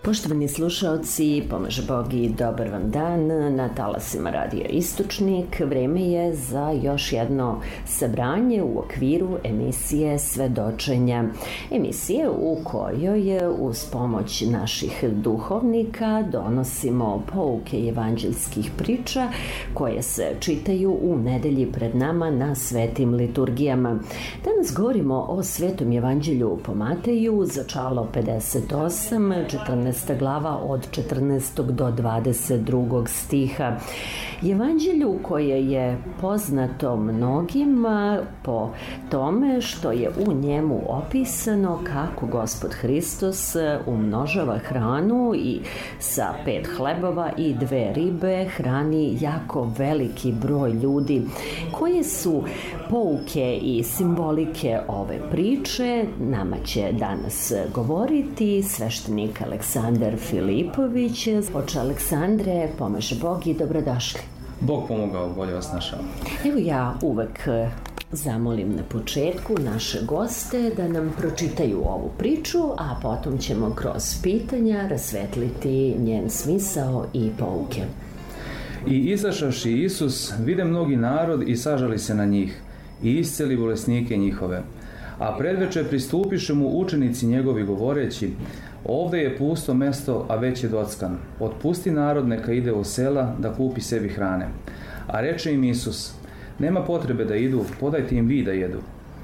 Poštovani slušaoci, pomaže Bog i dobar vam dan na talasima Radija Istočnik. Vreme je za još jedno sabranje u okviru emisije Svedočenja. Emisije u kojoj uz pomoć naših duhovnika donosimo pouke evanđeljskih priča koje se čitaju u nedelji pred nama na svetim liturgijama. Danas govorimo o Svetom evanđelju po Mateju, začalo 58, 14. glava od 14. do 22. stiha. Evanđelju koje je poznato mnogima po tome što je u njemu opisano kako Gospod Hristos umnožava hranu i sa 5 hlebova i 2 ribe hrani jako veliki broj ljudi. Koje su pouke i simbolike ove priče nama će danas govoriti sveštenik Aleksandar Filipović. Oče Aleksandre, pomaže Bog i dobrodošli. Bog pomogao, bolje vas našao. Evo ja uvek zamolim na početku naše goste da nam pročitaju ovu priču, a potom ćemo kroz pitanja rasvetliti njen smisao i pouke. I izašavši Isus, vide mnogi narod i sažali se na njih i isceli bolesnike njihove. A predveče pristupiše mu učenici njegovi govoreći: ovde je pusto mesto, a već je dockan. Otpusti narod neka ide u sela da kupi sebi hrane. A reče im Isus: nema potrebe da idu, podajte im vi da jedu.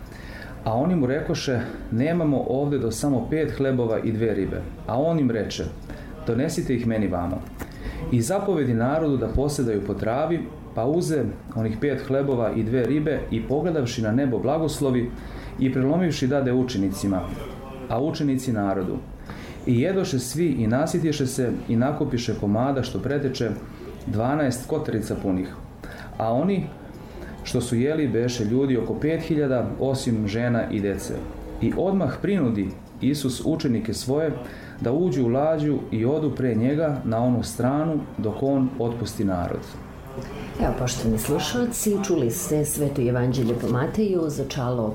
A oni mu rekoše: nemamo ovde do samo 5 hlebova i 2 ribe. A on im reče: donesite ih meni vamo. I zapovedi narodu da posedaju po travi, pa uze onih 5 hlebova i 2 ribe i pogledavši na nebo blagoslovi i prelomivši dade učenicima, a učenici narodu. I jedoše svi i nasitješe se i nakupiše komada što preteče 12 kotarica punih. A oni što su jeli beše ljudi oko 5000, osim žena i dece. I odmah prinudi Isus učenike svoje da uđu u lađu i odu pre njega na onu stranu dok on otpusti narod. Evo, poštovani slušalci, čuli ste Sveto evanđelje po Mateju, začalo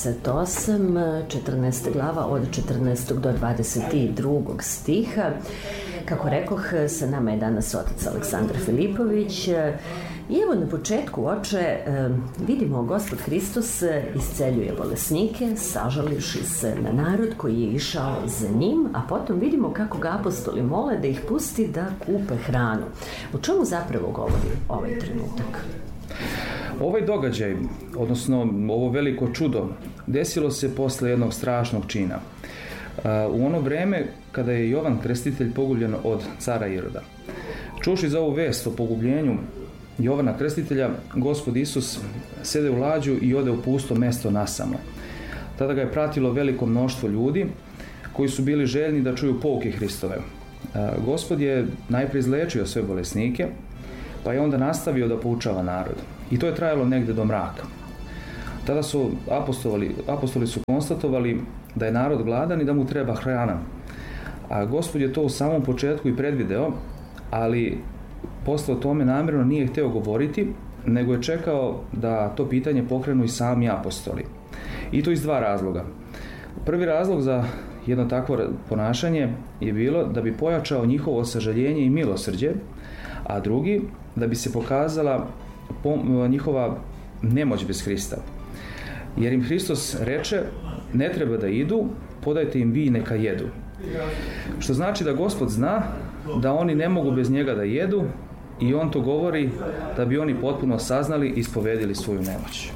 58, 14. glava od 14. do 22. stiha. Kako rekoh, sa nama je danas otac Aleksandar Filipović. I evo na početku, oče, vidimo Gospod Hristos isceljuje bolesnike, sažalivši se na narod koji je išao za njim, a potom vidimo kako ga apostoli mole da ih pusti da kupe hranu. O čemu zapravo govori ovaj trenutak? Ovaj događaj, odnosno ovo veliko čudo, desilo se posle jednog strašnog čina. U ono vreme kada je Jovan Krstitelj pogubljen od cara Iroda. Čuši za ovu vest o pogubljenju Jovana Krstitelja, Gospod Isus sede u lađu i ode u pusto mesto nasamo. Tada ga je pratilo veliko mnoštvo ljudi koji su bili željni da čuju pouke Hristove. Gospod je najprije izlečio sve bolesnike, pa je onda nastavio da poučava narod. I to je trajalo negde do mraka. Tada su apostoli su konstatovali da je narod gladan i da mu treba hrana. A Gospod je to u samom početku i predvideo, ali posle o tome namjerno nije hteo govoriti, nego je čekao da to pitanje pokrenu i sami apostoli. I to iz 2 razloga. Prvi razlog za jedno takvo ponašanje je bilo da bi pojačao njihovo sažaljenje i milosrđe, a drugi da bi se pokazala njihova nemoć bez Hrista. Jer im Hristos reče: ne treba da idu, podajte im vi neka jedu. Što znači da Gospod zna da oni ne mogu bez njega da jedu i on to govori da bi oni potpuno saznali i ispovedili svoju nemoć.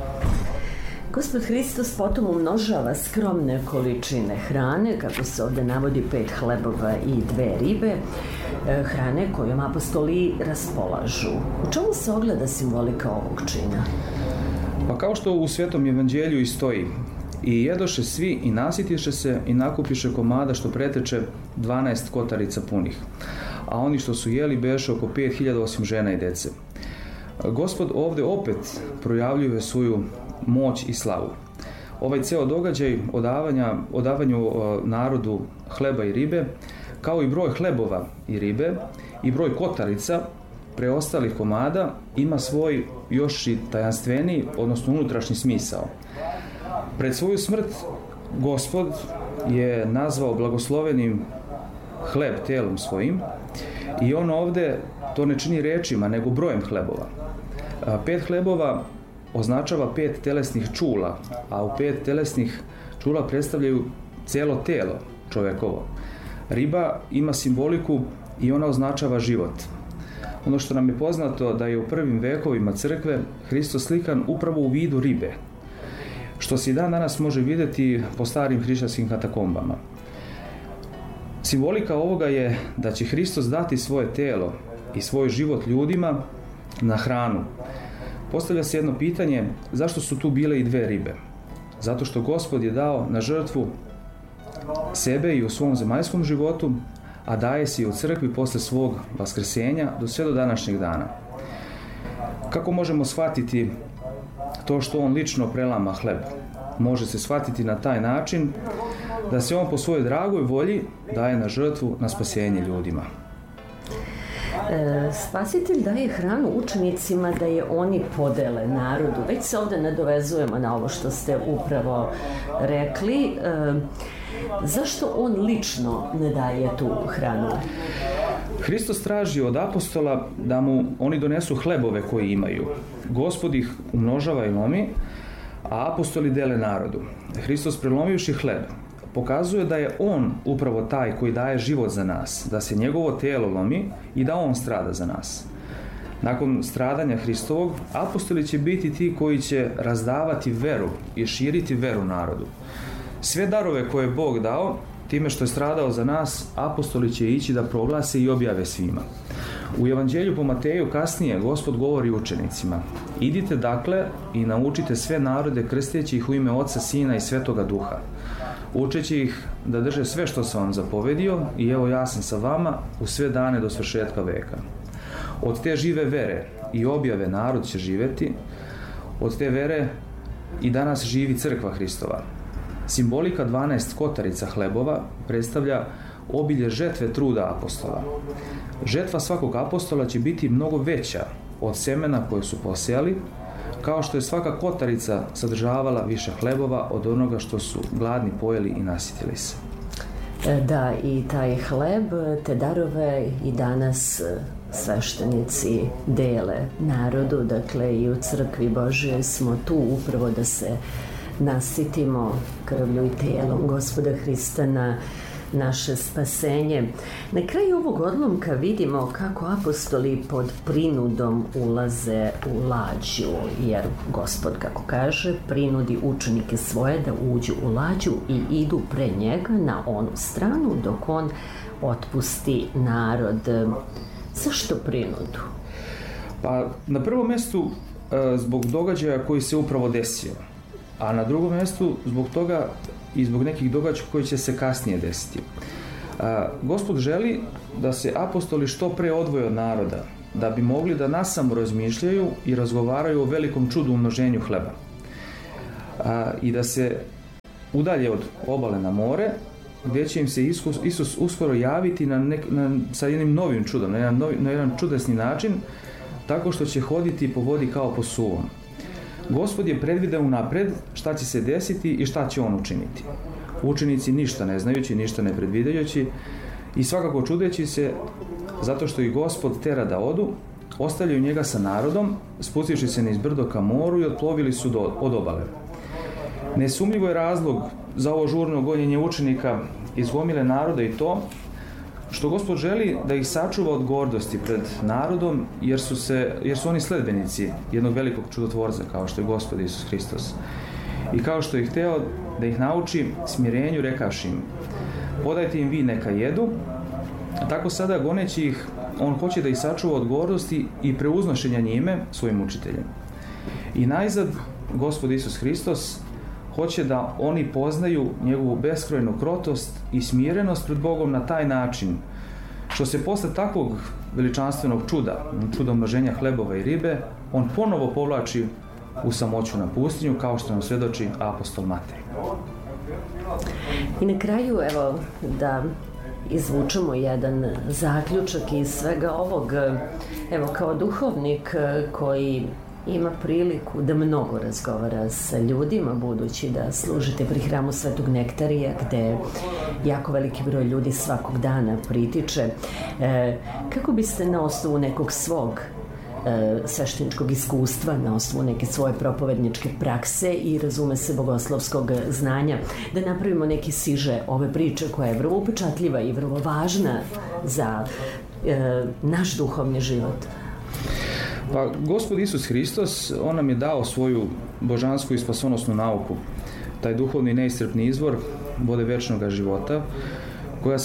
Gospod Hristos potom umnožava skromne količine hrane, kako se ovde navodi 5 hlebova i 2 ribe, hrane kojom apostoli raspolažu. U čemu se ogleda simbolika ovog čina? Pa kao što u Svetom evanđelju i stoji: i jedoše svi i nasitješe se i nakupiše komada što preteče 12 kotarica punih. A oni što su jeli beše oko 5000, osim žena i dece. Gospod ovde opet projavljuje svoju moć i slavu. Ovaj ceo događaj o davanju narodu hleba i ribe, kao i broj hlebova i ribe i broj kotarica preostalih komada, ima svoj još i tajanstveniji, odnosno unutrašnji smisao. Pred svoju smrt Gospod je nazvao blagoslovenim hleb telom svojim i on ovde to ne čini rečima, nego brojem hlebova. 5 hlebova označava 5 telesnih čula, a u 5 telesnih čula predstavljaju celo telo čovekovo. Riba ima simboliku i ona označava život. Ono što nam je poznato da je u prvim vekovima crkve Hristos slikan upravo u vidu ribe, što se i dan danas može vidjeti po starim hrišćanskim katakombama. Simbolika ovoga je da će Hristos dati svoje telo i svoj život ljudima na hranu. Postavlja se jedno pitanje, zašto su tu bile i 2 ribe? Zato što Gospod je dao na žrtvu sebe i u svom zemaljskom životu, a daje se i u crkvi posle svog vaskrsenja do sve do današnjeg dana. Kako možemo shvatiti to što on lično prelama hleb? Može se shvatiti na taj način da se on po svojoj dragoj volji daje na žrtvu na spasenje ljudima. Spasitelj daje hranu učenicima da je oni podele narodu. Već se ovde nadovezujemo na ovo što ste upravo rekli. Zašto on lično ne daje tu hranu? Hristos traži od apostola da mu oni donesu hlebove koje imaju. Gospod ih umnožava i lomi, a apostoli dele narodu. Hristos prelomivši hleb pokazuje da je on upravo taj koji daje život za nas, da se njegovo telo lomi i da on strada za nas. Nakon stradanja Hristovog, apostoli će biti ti koji će razdavati veru i širiti veru narodu. Sve darove koje je Bog dao, time što je stradao za nas, apostoli će ići da proglase i objave svima. U Evanđelju po Mateju kasnije Gospod govori učenicima: idite dakle i naučite sve narode krsteći ih u ime Oca, Sina i Svetoga Duha, učeći ih da drže sve što sam vam zapovedio i evo ja sam sa vama u sve dane do svršetka veka. Od te žive vere i objave narod će živeti, od te vere i danas živi crkva Hristova. Simbolika 12 kotarica hlebova predstavlja obilje žetve truda apostola. Žetva svakog apostola će biti mnogo veća od semena koje su posejali, kao što je svaka kotarica sadržavala više hlebova od onoga što su gladni pojeli i nasitili se. Da, i taj hleb, te darove i danas sveštenici dele narodu, dakle i u crkvi Božje smo tu upravo da se nasitimo krvlju i telom Gospoda Hrista na naše spasenje. Na kraju ovog odlomka vidimo kako apostoli pod prinudom ulaze u lađu, jer Gospod, kako kaže, prinudi učenike svoje da uđu u lađu i idu pre njega na onu stranu dok on otpusti narod. Zašto prinudu? Pa na prvom mjestu zbog događaja koji se upravo desio, a na drugom mjestu zbog toga i zbog nekih događaja koji će se kasnije desiti. Gospod želi da se apostoli što pre odvoje od naroda, da bi mogli da nasamo razmišljaju i razgovaraju o velikom čudu umnoženju hleba. I da se udalje od obale na more, gdje će im se Isus uskoro javiti sa jednim novim čudom, na jedan čudesni način, tako što će hoditi po vodi kao po suvom. Gospod je predvideo unapred šta će se desiti i šta će on učiniti. Učenici ništa ne znajući, ništa ne predvidajući i svakako čudeći se zato što i Gospod tera da odu, ostavljaju njega sa narodom, spustivši se niz brdo ka moru i otplovili su od obale. Nesumljivo je razlog za ovo žurno gonjenje učenika iz gomile naroda i to što Gospod želi da ih sačuva od gordosti pred narodom, jer su oni sledbenici jednog velikog čudotvorca kao što je Gospod Isus Hristos. I kao što je hteo da ih nauči smirenju, rekavši im: podajte im vi neka jedu. Tako sada goneći ih, on hoće da ih sačuva od gordosti i preuznošenja njime svojim učiteljem. I najzad Gospod Isus Hristos hoće da oni poznaju njegovu beskrajnu krotost i smirenost pred Bogom na taj način što se posle takvog veličanstvenog čuda umnoženja hlebova i ribe, on ponovo povlači u samoću na pustinju, kao što nam svedoči apostol Matej. I na kraju, evo, da izvučemo jedan zaključak iz svega ovog. Evo, kao duhovnik koji ima priliku da mnogo razgovara sa ljudima, budući da služite pri hramu Svetog Nektarija, gde jako veliki broj ljudi svakog dana pritiče. Kako biste na osnovu nekog svog svešteničkog iskustva, na osnovu neke svoje propovedničke prakse i razume se bogoslovskog znanja, da napravimo neki siže ove priče koja je vrlo upečatljiva i vrlo važna za naš duhovni život? Pa, Gospod Isus Hristos, on nam je dao svoju božansku i spasonosnu nauku, taj duhovni neiscrpni izvor vode večnog života, koja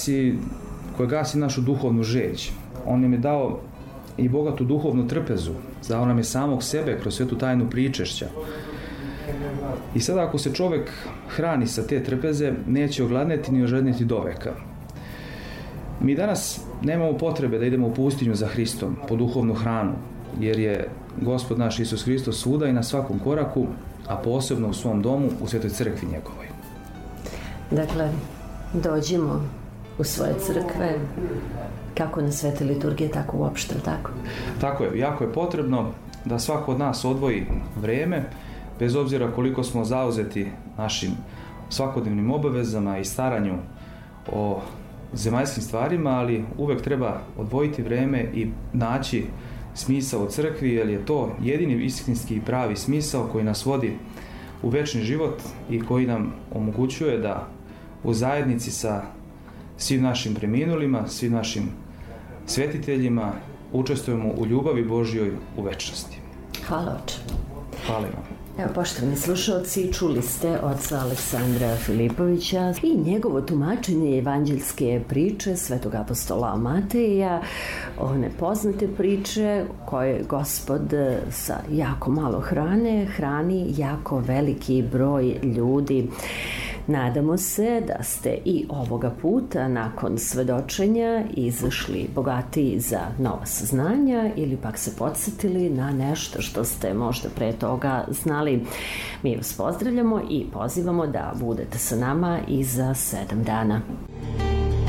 gasi našu duhovnu žeđ. On nam je dao i bogatu duhovnu trpezu, dao nam je samog sebe kroz svetu tajnu pričešća. I sada ako se čovek hrani sa te trpeze, neće ogladneti ni ožedniti do veka. Mi danas nemamo potrebe da idemo u pustinju za Hristom po duhovnu hranu, jer je Gospod naš Isus Hristos svuda i na svakom koraku, a posebno u svom domu, u svetoj crkvi njegovoj. Dakle, dođimo u svoje crkve, kako na svete liturgije, tako uopšte, tako? Tako je, jako je potrebno da svako od nas odvoji vreme, bez obzira koliko smo zauzeti našim svakodnevnim obavezama i staranju o zemaljskim stvarima, ali uvek treba odvojiti vreme i naći smisao u crkvi, jer je to jedini istinski i pravi smisao koji nas vodi u večni život i koji nam omogućuje da u zajednici sa svim našim preminulima, svim našim svetiteljima učestvujemo u ljubavi Božjoj u večnosti. Hvala, oče. Hvala vam. Evo, poštovani slušalci, čuli ste oca Aleksandra Filipovića i njegovo tumačenje evanđeljske priče svetog apostola Mateja, one poznate priče koje Gospod sa jako malo hrane hrani jako veliki broj ljudi. Nadamo se da ste i ovoga puta nakon svedočenja izašli bogatiji za nova saznanja ili pak se podsjetili na nešto što ste možda pre toga znali. Mi vas pozdravljamo i pozivamo da budete sa nama i za 7 dana.